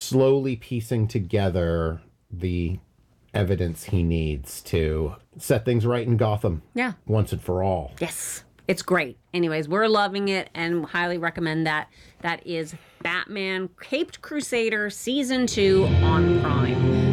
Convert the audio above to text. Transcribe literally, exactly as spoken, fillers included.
slowly piecing together the evidence he needs to set things right in Gotham. Yeah. Once and for all. Yes. It's great. Anyways, we're loving it and highly recommend that. That is Batman Caped Crusader Season two on Prime.